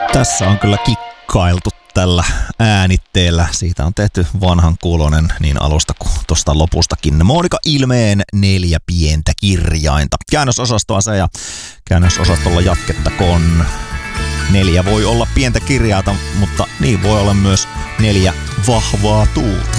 Tässä on kyllä kikkailtu tällä äänitteellä. Siitä on tehty vanhan kuulonen niin alusta kuin tuosta lopustakin. Monika Ilmeen 4 pientä kirjainta. Käännösosastoa se ja käännösosastolla jatkettakoon. 4 voi olla pientä kirjainta, mutta niin voi olla myös 4 vahvaa tuulta.